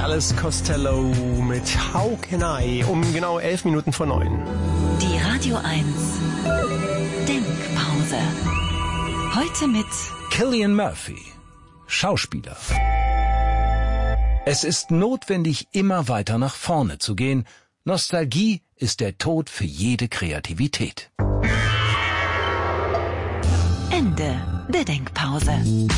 Alice Costello mit How Can I? Um genau 11 Minuten vor 9. Die Radio 1 Denkpause. Heute mit Cillian Murphy, Schauspieler. Es ist notwendig, immer weiter nach vorne zu gehen. Nostalgie ist der Tod für jede Kreativität. Ende der Denkpause.